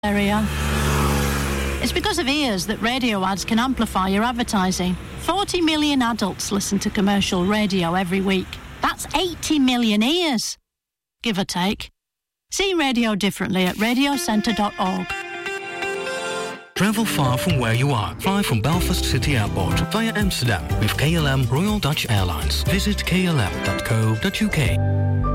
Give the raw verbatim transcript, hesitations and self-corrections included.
area. It's because of ears that radio ads can amplify your advertising. forty million adults listen to commercial radio every week. That's eighty million ears, give or take. See radio differently at radio centre dot org. Travel far from where you are. Fly from Belfast City Airport via Amsterdam with K L M Royal Dutch Airlines. Visit k l m dot co dot u k.